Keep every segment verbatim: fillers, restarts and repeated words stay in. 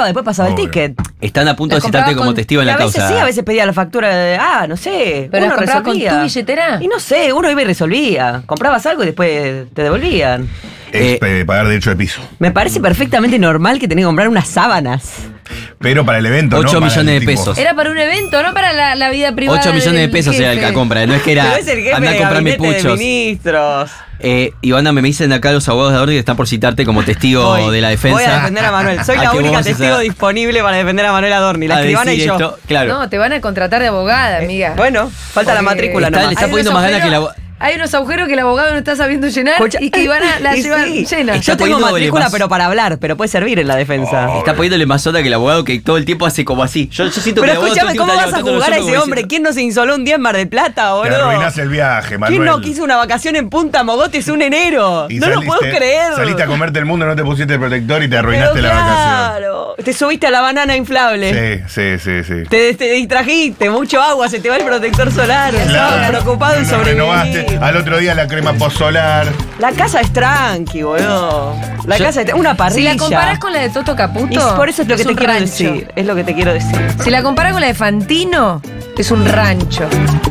compraba, después pasaba Obvio. el ticket. Están a punto ¿Las de citarte comprabas como con- testigo en Y la a veces causa. sí, a veces pedía la factura de, ah, no sé. ¿Pero uno las comprabas con resolvía. tu billetera? Y no sé, uno iba y resolvía. Comprabas algo y después te devolvían. Ex- eh, pagar derecho de piso. Me parece perfectamente normal que tenés que comprar unas sábanas. Pero para el evento, Ocho ¿no? Para millones el de tipo- pesos. Era para un evento, no para la, la vida privada. ocho millones de del pesos era el jefe. que compra. No es que era. Pero es el jefe Andá a de comprarme gabinete puchos. de ministros. Eh, Ivana, me dicen acá los abogados de Adorni que están por citarte como testigo Voy, de la defensa. Voy a defender a Manuel. Soy A la que única vos vas a- testigo disponible para defender a Manuel Adorni. La a escribana y decir yo. esto, claro. No, te van a contratar de abogada, amiga. Bueno, falta la Porque matrícula está- nomás. le está Hay poniendo unos más ganas que la agujeros- Hay unos agujeros que el abogado no está sabiendo llenar Escucha- y que Ivana la Y lleva sí. llena. Está Yo tengo poniéndole matrícula, más- pero para hablar, pero puede servir en la defensa. Está poniéndole más sota que el abogado que todo el tiempo hace como así. Yo, yo siento que Pero el abogado todo el escúchame, tiempo ¿cómo está vas a levantando los jugar a hombros ese como hombre? diciendo, ¿Quién no se insoló un día en Mar del Plata, Te boludo? arruinás el viaje, Manuel. ¿Quién no quiso una vacación en Punta Mogotes un enero? Y No lo saliste- puedo creer. Saliste a comerte el mundo, no te pusiste el protector y te arruinaste Pero la vacación. claro, te subiste a la banana inflable. Sí, sí, sí, sí. Te, te distrajiste, mucho agua, se te va el protector solar. Claro, Estabas preocupado en no, no renovaste. sobrevivir. Al otro día la crema post-solar. La casa es tranqui, boludo. La Yo- casa es una Si parrilla. la comparás con la de Toto Caputo, Y por eso es lo que te un quiero rancho. decir. Es lo que te quiero decir. Si la comparás con la de Fantino, es un rancho.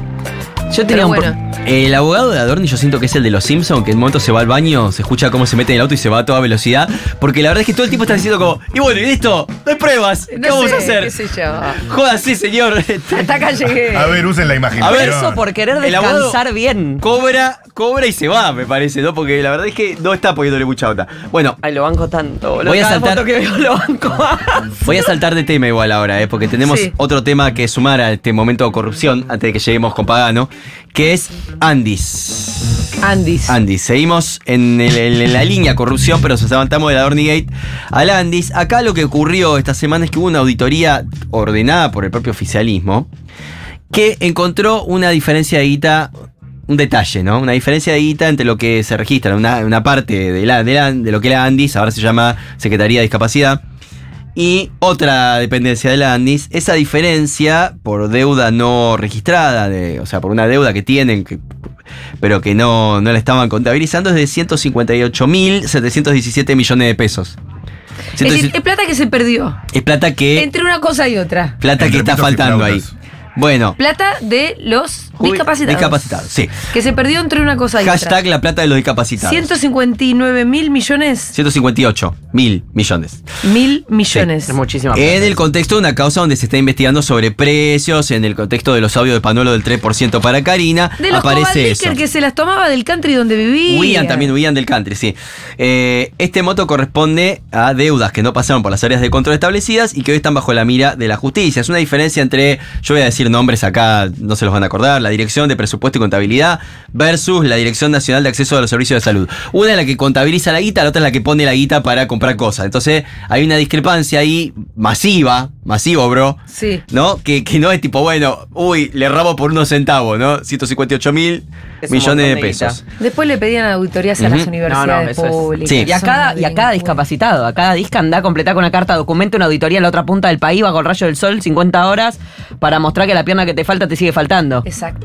Yo tenía Pero un pro- bueno, El abogado de Adorni yo siento que es el de los Simpsons, que en un momento se va al baño, se escucha cómo se mete en el auto y se va a toda velocidad. Porque la verdad es que todo el tiempo está diciendo como, y bueno, y listo, no hay pruebas. ¿Qué no vamos sé, a hacer? qué sé yo. Jódase, señor. Hasta acá llegué. A ver, usen la imaginación. A ver, Eso por querer El abogado- descansar bien. Cobra, cobra y se va, me parece, ¿no? Porque la verdad es que no está poniéndole mucha onda. Bueno, Ay, lo banco tanto, boludo. Voy a Cada saltar- foto que veo lo banco más. voy a saltar de tema igual ahora, ¿eh? Porque tenemos Sí. otro tema que sumar a este momento de corrupción, antes de que lleguemos con Pagano, que es Andis. Andis. Andis. Seguimos en, el- en la línea corrupción, pero nos levantamos de la Dornigate al Andis. Acá lo que ocurrió esta semana es que hubo una auditoría ordenada por el propio oficialismo que encontró una diferencia de guita, un detalle, ¿no? Una diferencia de guita entre lo que se registra, una, una parte de, la, de, la- de lo que era Andis, ahora se llama Secretaría de Discapacidad, y otra dependencia de la Andis. Esa diferencia por deuda no registrada, de, o sea, por una deuda que tienen, que, pero que no, no la estaban contabilizando, es de ciento cincuenta y ocho mil setecientos diecisiete millones de pesos. Es decir, Entonces, es plata que se perdió. es plata que, Entre una cosa y otra. plata que Entre está pitos y faltando ahí. flautas. Bueno, Plata de los jubi- discapacitados. discapacitados, sí. Que se perdió entre una cosa y Hashtag otra. la plata de los discapacitados. ciento cincuenta y nueve mil millones. ciento cincuenta y ocho mil millones. Mil millones. Es muchísima En plata. el contexto de una causa donde se está investigando sobre precios, en el contexto de los audios de Panuelo del tres por ciento para Karina, De los aparece eso. Cobaldiker que se las tomaba del country donde vivía. Huían también, huían del country, sí. Eh, este monto corresponde a deudas que no pasaron por las áreas de control establecidas y que hoy están bajo la mira de la justicia. Es una diferencia entre, yo voy a decir nombres acá, no se los van a acordar, la Dirección de Presupuesto y Contabilidad versus la Dirección Nacional de Acceso a los Servicios de Salud. Una es la que contabiliza la guita, la otra es la que pone la guita para comprar cosas. Entonces hay una discrepancia ahí masiva, masivo, bro. Sí. ¿No? Que, que no es tipo, bueno, uy, le rabo por unos centavos, ¿no? ciento cincuenta y ocho mil Es un millones de montón de pesos. Después le pedían auditorías a Ujú. las universidades eso es- públicas. Sí. Y a, Son cada, y a cada delincuentes. discapacitado, a cada disca anda a completar con una carta documento una auditoría en la otra punta del país bajo el rayo del sol, cincuenta horas, para mostrar que la pierna que te falta te sigue faltando. Exacto.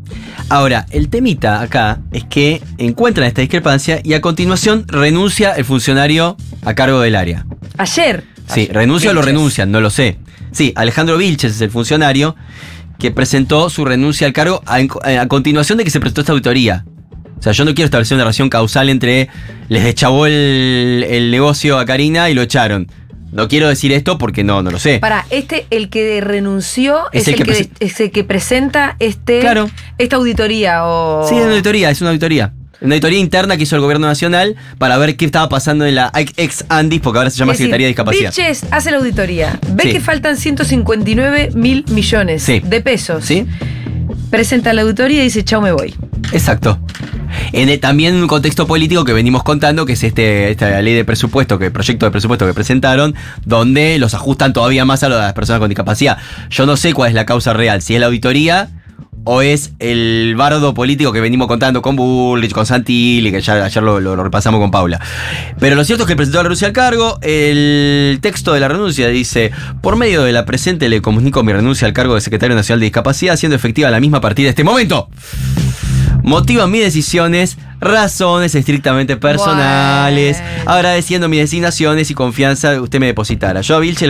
Ahora, el temita acá es que encuentran esta discrepancia y a continuación renuncia el funcionario a cargo del área. Ayer. Sí, renuncia o lo Vilches. renuncian, no lo sé. Sí, Alejandro Vilches es el funcionario que presentó su renuncia al cargo a, a continuación de que se prestó esta auditoría. O sea, yo no quiero establecer una relación causal entre les deschavó el, el negocio a Karina y lo echaron. No quiero decir esto porque no, no lo sé. Para, este, el que renunció Es es, el el, que que, presen- es el que presenta este, Claro. esta auditoría o... Sí, es una auditoría, es una auditoría. Una auditoría interna que hizo el gobierno nacional para ver qué estaba pasando en la ex Andis, porque ahora se llama Es decir, Secretaría de Discapacidad. Vilches hace la auditoría. Ve Sí. que faltan ciento cincuenta y nueve mil millones Sí. de pesos. ¿Sí? Presenta la auditoría y dice, chau, me voy. Exacto. En el- también en un contexto político que venimos contando, que es este, esta ley de presupuesto, que proyecto de presupuesto que presentaron, donde los ajustan todavía más a lo de las personas con discapacidad. Yo no sé cuál es la causa real, si es la auditoría o es el bardo político que venimos contando con Bullrich, con Santilli, que ya ayer lo, lo- lo repasamos con Paula. Pero lo cierto es que presentó la renuncia al cargo. El texto de la renuncia dice: por medio de la presente le comunico mi renuncia al cargo de Secretario Nacional de Discapacidad, siendo efectiva la misma a partir de este momento. Motivan mis decisiones razones estrictamente personales, Bueno. agradeciendo mis designaciones y confianza que usted me depositara. Yo a Vilche